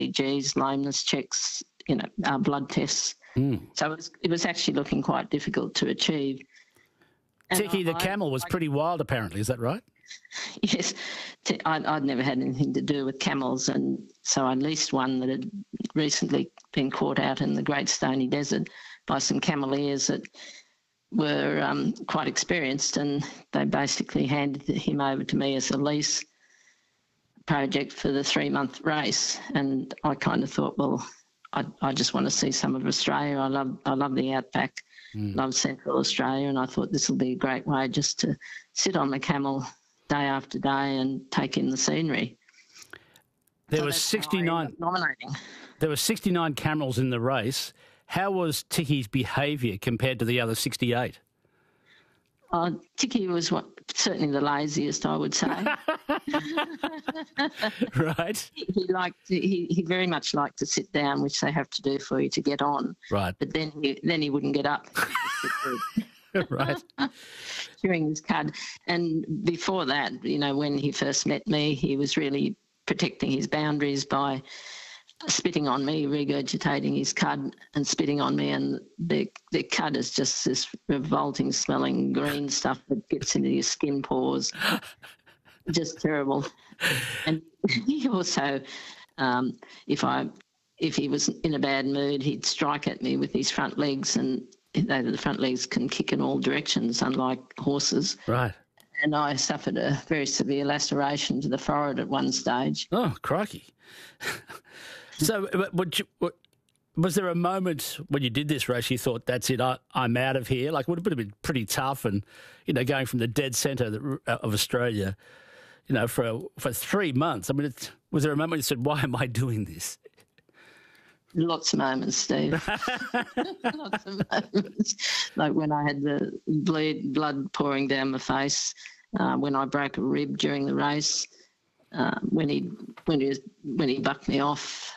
EKGs, lameness checks, blood tests. So it was actually looking quite difficult to achieve. And Tiki the camel was pretty wild, apparently. Is that right? Yes. I'd never had anything to do with camels, and so I leased one that had recently been caught out in the Great Stony Desert by some cameleers that were quite experienced, and they basically handed him over to me as a lease project for the 3-month race. And I kind of thought, well, I just want to see some of Australia. I love the outback, love Central Australia, and I thought this will be a great way just to sit on the camel day after day and take in the scenery. There were 69 camels in the race. How was Tiki's behaviour compared to the other 68? Tiki was certainly the laziest, I would say. Right. He very much liked to sit down, which they have to do for you to get on. Right. But then he wouldn't get up. Right. During his cud. And before that, when he first met me, he was really protecting his boundaries by spitting on me, regurgitating his cud and spitting on me, and the cud is just this revolting smelling green stuff that gets into your skin pores. Just terrible. And he also, if he was in a bad mood, he'd strike at me with his front legs, and the front legs can kick in all directions, unlike horses. Right. And I suffered a very severe laceration to the forehead at one stage. Oh, crikey. So was there a moment when you did this race you thought, that's it, I'm out of here? Like, it would have been pretty tough, and, going from the dead centre of Australia, for 3 months. I mean, was there a moment you said, why am I doing this? Lots of moments, Steve. Lots of moments. Like when I had the blood pouring down my face, when I broke a rib during the race, when he bucked me off.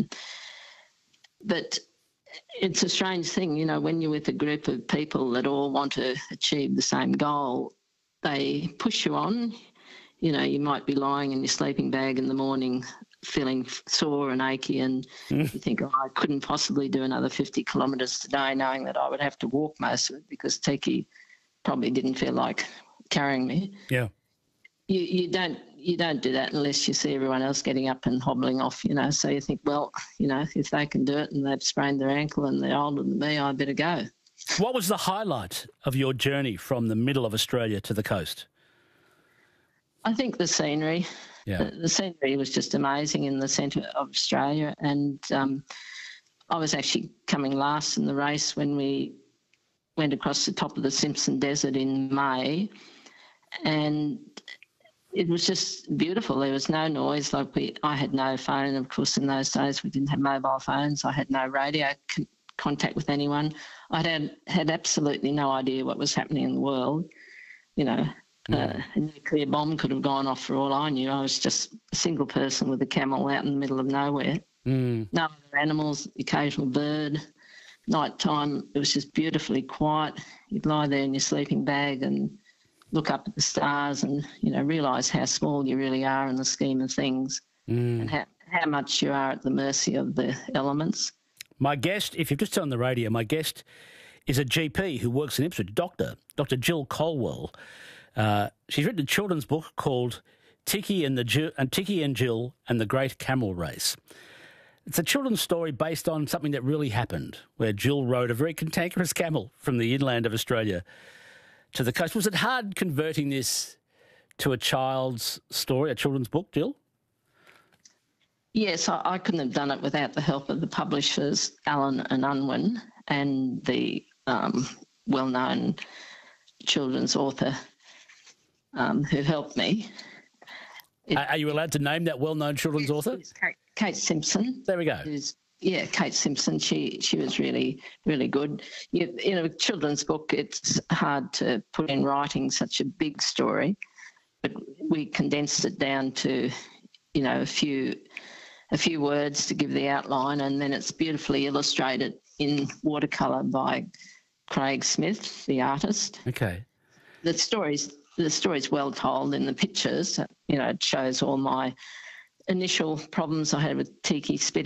But it's a strange thing, when you're with a group of people that all want to achieve the same goal, they push you on. You might be lying in your sleeping bag in the morning feeling sore and achy, and you think, I couldn't possibly do another 50 kilometres today, knowing that I would have to walk most of it because Tiki probably didn't feel like carrying me. Yeah. You don't do that unless you see everyone else getting up and hobbling off, So you think, well, if they can do it and they've sprained their ankle and they're older than me, I better go. What was the highlight of your journey from the middle of Australia to the coast? I think the scenery. Yeah. The scenery was just amazing in the centre of Australia, and I was actually coming last in the race when we went across the top of the Simpson Desert in May, and it was just beautiful. There was no noise. I had no phone. Of course, in those days we didn't have mobile phones. I had no radio contact with anyone. I had absolutely no idea what was happening in the world. A nuclear bomb could have gone off for all I knew. I was just a single person with a camel out in the middle of nowhere. No other animals, occasional bird. Night time, it was just beautifully quiet. You'd lie there in your sleeping bag and look up at the stars and, realise how small you really are in the scheme of things and how much you are at the mercy of the elements. My guest, if you've just turned on the radio, my guest is a GP who works in Ipswich, Dr. Jill Colwell. She's written a children's book called Tiki and Jill and the Great Camel Race. It's a children's story based on something that really happened, where Jill rode a very cantankerous camel from the inland of Australia to the coast. Was it hard converting this to a child's story, a children's book, Jill? Yes, I couldn't have done it without the help of the publishers, Allen and Unwin, and the well-known children's author who helped me. Are you allowed to name that well-known children's author? Kate Simpson. There we go. Kate Simpson. She was really, really good. In a children's book, it's hard to put in writing such a big story, but we condensed it down to, a few words to give the outline, and then it's beautifully illustrated in watercolour by Craig Smith, the artist. Okay. The story's well told in the pictures. It shows all my initial problems I had with Tiki spitting